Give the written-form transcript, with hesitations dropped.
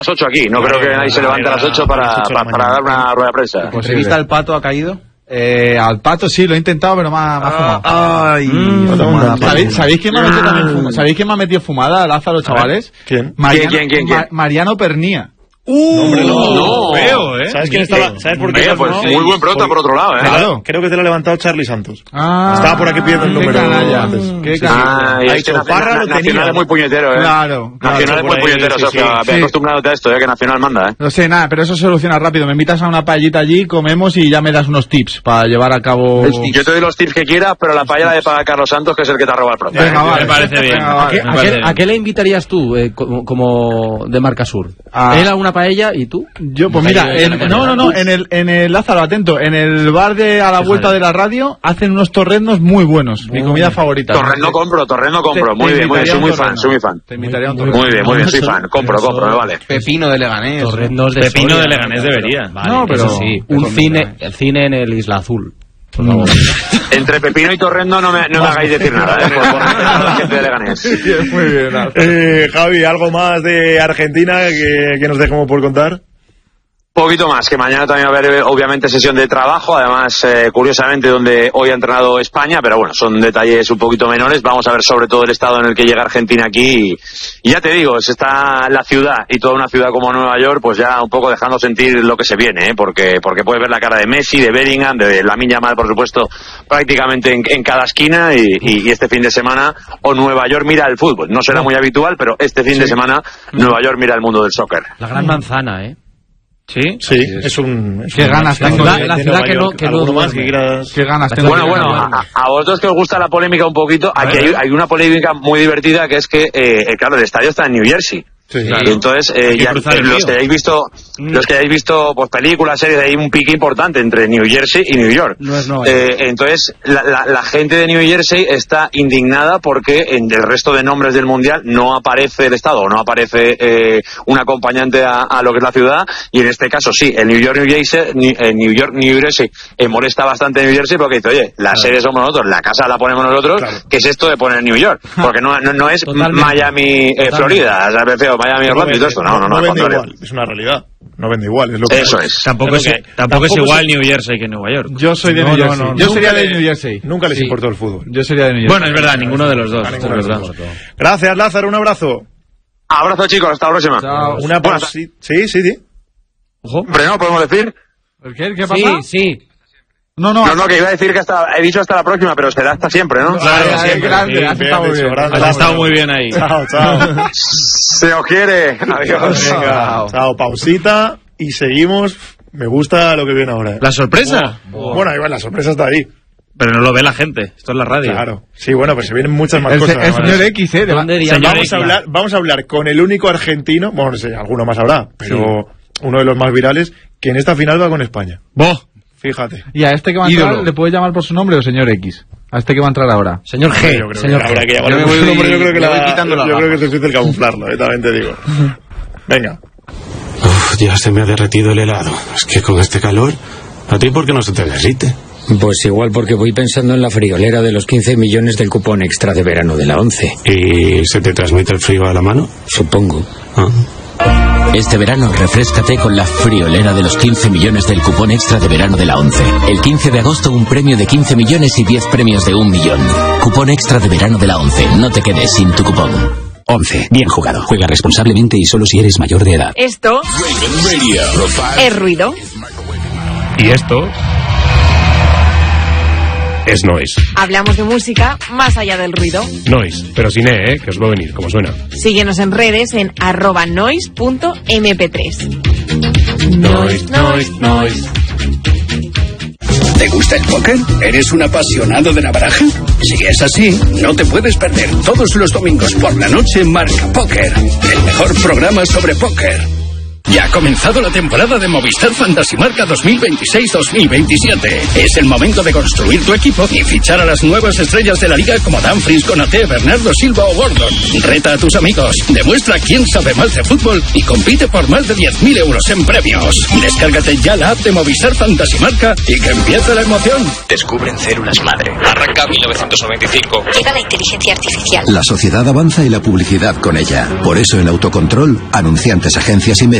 8 aquí, no creo que nadie se levante a las 8 para dar una rueda de prensa. ¿Conseguiste al Pato ha caído? Al Pato sí, lo he intentado, pero me ha fumado. ¿Sabéis quién me ha metido también fumada? ¿Sabéis quién me ha metido fumada, Lázaro, chavales? ¿Quién? ¿Quién? Mariano Pernía. Hombre, no. Feo, ¿Sabes quién estaba? ¿Sabes por qué? Pues muy buen prota por otro lado, Claro. Creo que te lo ha levantado Charlie Santos. Estaba por aquí pidiendo el número antes. Ha dicho Parra lo tenía. Nacional es muy puñetero, Claro. Nacional es muy puñetero, Sofía. Ve acostumbrándote a esto, que Nacional manda, No sé nada, pero eso se soluciona rápido. Me invitas a una paellita allí, comemos y ya me das unos tips para llevar a cabo. Yo te doy los tips que quieras, pero la paella de paga Carlos Santos, que es el que te ha robado el prota. Venga, vale. Me parece bien. ¿A qué le invitarías tú como de Marca Sur? Él a una paella y tú. Yo, pues mira, en el Lázaro, atento, en el bar de a la vuelta de la radio hacen unos torreznos muy buenos, mi comida favorita. Torrezno compro, muy bien, soy muy fan. Te invitaría a un torrezno. Muy bien, soy fan, compro, me vale. Pepino de Leganés. Pepino de Leganés debería. No, pero sí, el cine en el Isla Azul. Por favor. Entre Pepino y Torrendo no me hagáis decir nada, por la gente de Leganés. Muy bien. Javi, ¿algo más de Argentina que nos dejemos por contar? Poquito más, que mañana también va a haber obviamente sesión de trabajo, además curiosamente donde hoy ha entrenado España, pero bueno, son detalles un poquito menores. Vamos a ver sobre todo el estado en el que llega Argentina aquí y ya te digo, se está la ciudad y toda una ciudad como Nueva York pues ya un poco dejando sentir lo que se viene, porque puedes ver la cara de Messi, de Bellingham, de Lamine Yamal por supuesto, prácticamente en cada esquina y este fin de semana o Nueva York mira el fútbol, no será muy habitual, pero este fin de semana Nueva York mira el mundo del soccer. La gran manzana, Sí, es un... Qué ganas tengo. La ciudad que no más que qué ganas tengo. Bueno, a vosotros que os gusta la polémica un poquito, aquí hay una polémica muy divertida que es que, claro, el estadio está en New Jersey. Sí, claro. Y entonces los que hayáis visto pues películas, series, hay un pique importante entre New Jersey y New York. Entonces la gente de New Jersey está indignada porque en el resto de nombres del mundial no aparece el estado, no aparece un acompañante a lo que es la ciudad, y en este caso sí, el New York New Jersey molesta bastante a New Jersey porque dice, oye, la sede somos nosotros, la casa la ponemos nosotros, ¿qué es esto de poner New York? Porque no es Miami, Florida, ¿sabes? Miami, Orlando y todo esto. No vende igual, es una realidad. No vende igual, es lo que eso es. Tampoco es igual New Jersey que Nueva York. Yo soy de New Jersey. Yo sería de New Jersey. Nunca les importó el fútbol. Yo sería de New Jersey. Bueno, es verdad, ninguno de los dos. Gracias, Lázaro, un abrazo. Abrazo, chicos, hasta la próxima. Chao. Una pausa. Sí. Hombre, ¿no podemos decir? ¿Qué pasa? Sí. No, que iba a decir que he dicho hasta la próxima, pero será hasta siempre, ¿no? Claro, siempre. Grande, has estado muy bien ahí. Chao. Se os quiere. Adiós. Venga, chao, pausita y seguimos. Me gusta lo que viene ahora. ¿La sorpresa? Bueno, igual la sorpresa está ahí. Pero no lo ve la gente, esto es la radio. Claro, sí, bueno, pues se vienen muchas más cosas. El señor X, Vamos a hablar con el único argentino, bueno, no sé, alguno más habrá, pero uno de los más virales, que en esta final va con España. Fíjate. ¿Y a este que va a entrar le puedes llamar por su nombre o señor X? A este que va a entrar ahora. Señor G. Yo creo que es difícil camuflarlo, también te digo. Venga. Ya se me ha derretido el helado. Es que con este calor, ¿a ti por qué no se te derrite? Pues igual porque voy pensando en la friolera de los 15 millones del cupón extra de verano de la 11. ¿Y se te transmite el frío a la mano? Supongo. Este verano refréscate con la friolera de los 15 millones del cupón extra de verano de la 11. El 15 de agosto un premio de 15 millones y 10 premios de 1 millón. Cupón extra de verano de la 11. No te quedes sin tu cupón. 11. Bien jugado. Juega responsablemente y solo si eres mayor de edad. Esto es ruido. Y esto es noise. Hablamos de música más allá del ruido. Noise, pero sin que os va a venir, como suena. Síguenos en redes en @noise.mp3. Noise. ¿Te gusta el póker? ¿Eres un apasionado de la baraja? Si es así, no te puedes perder todos los domingos por la noche Marca Póker, el mejor programa sobre póker. Ya ha comenzado la temporada de Movistar Fantasy Marca 2026-2027. Es el momento de construir tu equipo y fichar a las nuevas estrellas de la liga como Dumfries, Konaté, Bernardo Silva o Gordon. Reta a tus amigos, demuestra quién sabe más de fútbol y compite por más de 10.000 euros en premios. Descárgate ya la app de Movistar Fantasy Marca y que empiece la emoción. Descubren células madre. Arranca 1995. Llega la inteligencia artificial. La sociedad avanza y la publicidad con ella. Por eso en Autocontrol, anunciantes, agencias y medios